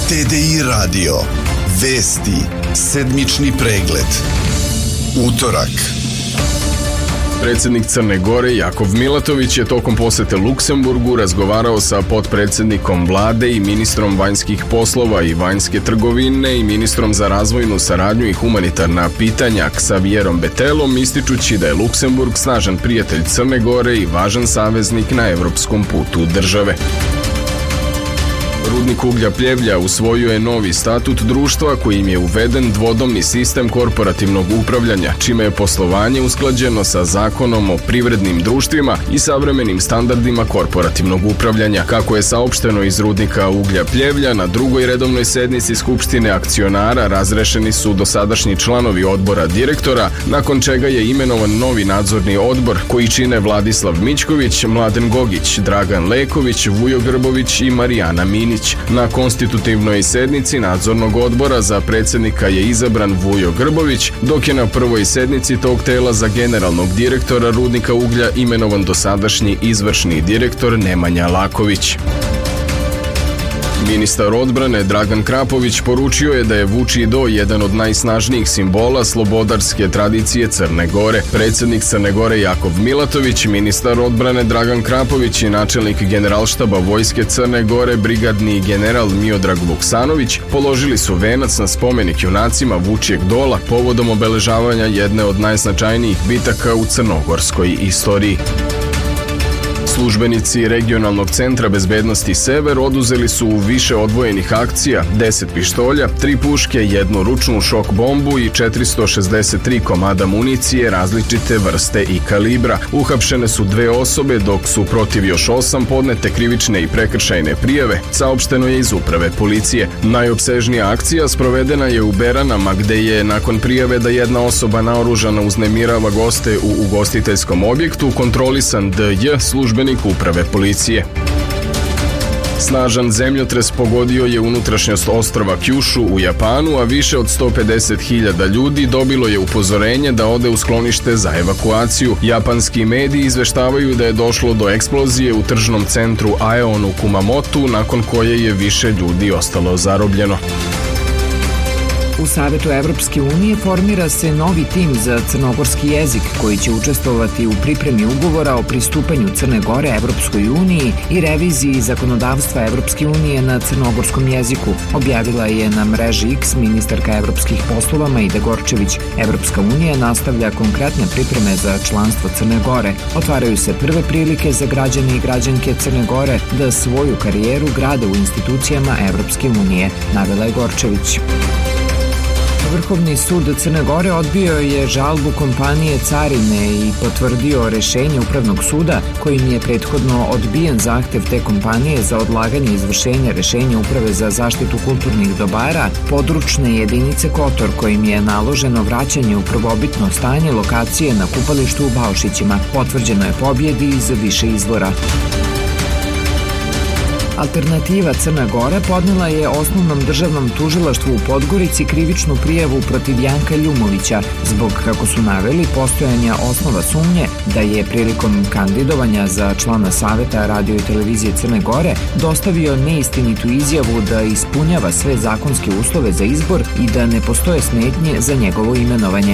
TDI radio. Vesti. Sedmični pregled. Utorak. Predsjednik Crne Gore Jakov Milatović je tokom posete Luksemburgu razgovarao sa potpredsjednikom vlade i ministrom vanjskih poslova i vanjske trgovine i ministrom za razvojnu saradnju i humanitarna pitanja Xavierom Betelom, ističući da je Luksemburg snažan prijatelj Crne Gore i važan saveznik na evropskom putu države. Rudnik uglja Pljevlja usvojio je novi statut društva kojim je uveden dvodomni sistem korporativnog upravljanja, čime je poslovanje usklađeno sa zakonom o privrednim društvima i savremenim standardima korporativnog upravljanja. Kako je saopšteno iz Rudnika uglja Pljevlja, na drugoj redovnoj sednici Skupštine akcionara razrešeni su dosadašnji članovi odbora direktora, nakon čega je imenovan novi nadzorni odbor koji čine Vladislav Mićković, Mladen Gogić, Dragan Leković, Vujo Grbović i Marijana Minić. Na konstitutivnoj sednici nadzornog odbora za predsjednika je izabran Vujo Grbović, dok je na prvoj sednici tog tela za generalnog direktora Rudnika uglja imenovan dosadašnji izvršni direktor Nemanja Laković. Ministar odbrane Dragan Krapović poručio je da je Vučji Do jedan od najsnažnijih simbola slobodarske tradicije Crne Gore. Predsjednik Crne Gore Jakov Milatović, ministar odbrane Dragan Krapović i načelnik generalštaba vojske Crne Gore brigadni general Miodrag Vuksanović položili su venac na spomenik junacima Vučjeg Dola povodom obeležavanja jedne od najznačajnijih bitaka u crnogorskoj istoriji. Službenici regionalnog centra bezbednosti Sever oduzeli su u više odvojenih akcija 10 pištolja, 3 puške, 1 ručnu šok bombu i 463 komada municije različite vrste i kalibra. Uhapšene su 2 osobe, dok su protiv još 8 podnete krivične i prekršajne prijave, saopšteno je iz uprave policije. Najopsežnija akcija sprovedena je u Beranama, gde je nakon prijave da jedna osoba naoružana uznemirava goste u ugostiteljskom objektu kontrolisan DJ službenik uprave policije. Snažan zemljotres pogodio je unutrašnjost ostrva Kyushu u Japanu, a više od 150.000 ljudi dobilo je upozorenje da ode u sklonište za evakuaciju. Japanski mediji izveštavaju da je došlo do eksplozije u tržnom centru Aeon u Kumamotu, nakon koje je više ljudi ostalo zarobljeno. U Savetu Evropske unije formira se novi tim za crnogorski jezik koji će učestvovati u pripremi ugovora o pristupanju Crne Gore Evropskoj uniji i reviziji zakonodavstva Evropske unije na crnogorskom jeziku, objavila je na mreži X ministarka evropskih poslova Majda Gorčević. Evropska unija nastavlja konkretne pripreme za članstvo Crne Gore. Otvaraju se prve prilike za građane i građanke Crne Gore da svoju karijeru grade u institucijama Evropske unije, navela je Gorčević. Vrhovni sud Crne Gore odbio je žalbu kompanije Carine i potvrdio rešenje Upravnog suda kojim je prethodno odbijen zahtev te kompanije za odlaganje izvršenja rešenja Uprave za zaštitu kulturnih dobara područne jedinice Kotor, kojim je naloženo vraćanje u prvobitno stanje lokacije na kupalištu u Baušićima. Potvrđeno je pobjedi iz više izvora. Alternativa Crna Gora podnela je Osnovnom državnom tužilaštvu u Podgorici krivičnu prijavu protiv Janka Ljumovića zbog, kako su naveli, postojanja osnova sumnje da je prilikom kandidovanja za člana Saveta radio i televizije Crne Gore dostavio neistinitu izjavu da ispunjava sve zakonske uslove za izbor i da ne postoje smetnje za njegovo imenovanje.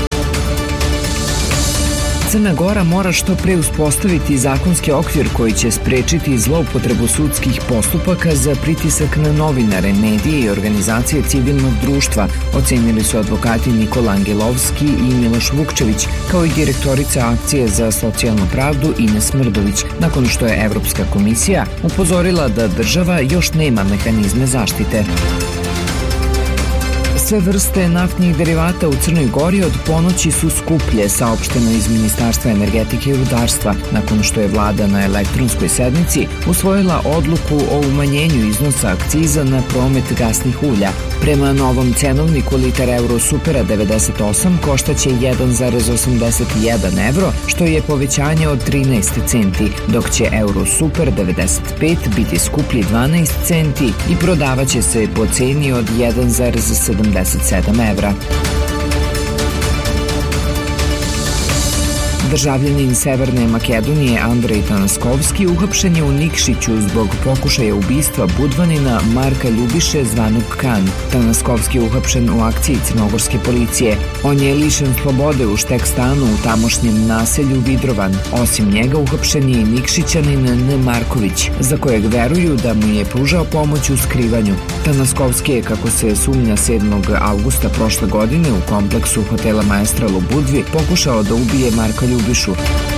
Crna Gora mora što pre uspostaviti zakonski okvir koji će sprečiti zloupotrebu sudskih postupaka za pritisak na novinare, medije i organizacije civilnog društva, ocenili su advokati Nikola Angelovski i Miloš Vukčević, kao i direktorica Akcije za socijalnu pravdu Ines Mrdović, nakon što je Evropska komisija upozorila da država još nema mehanizme zaštite. Sve vrste naftnih derivata u Crnoj Gori od ponoći su skuplje, saopšteno iz Ministarstva energetike i rudarstva, nakon što je vlada na elektronskoj sednici usvojila odluku o umanjenju iznosa akciza na promet gasnih ulja. Prema novom cenovniku litar Eurosupera 98 koštaće 1,81 evro, što je povećanje od 13 centi, dok će Eurosuper 95 biti skuplji 12 centi i prodavaće se po ceni od 1,77 evra. Državljanin Severne Makedonije Andrej Tanaskovski uhapšen je u Nikšiću zbog pokušaja ubistva Budvanina Marka Ljubiše zvanog Kan. Tanaskovski je uhapšen u akciji crnogorske policije. On je lišen slobode u štek stanu u tamošnjem naselju Vidrovan. Osim njega uhapšen je i Nikšićanin N. Marković, za kojeg veruju da mu je pružao pomoć u skrivanju. Tanaskovski je, kako se sumnja, 7. avgusta prošle godine u kompleksu hotela Maestral u Budvi pokušao da ubije Marka Ljubišu.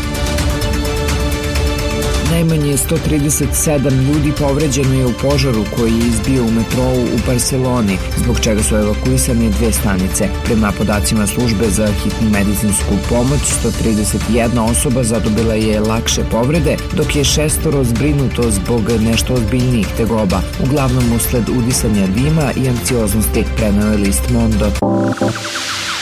Najmanje 137 ljudi povređeno je u požaru koji je izbio u metrou u Barseloni, zbog čega su evakuisane 2 stanice. Prema podacima službe za hitnu medicinsku pomoć, 131 osoba zadobila je lakše povrede, dok je 6 zbrinuto zbog nešto ozbiljnijih tegoba, uglavnom usled udisanja dima i anksioznosti, preneo je list Mondo.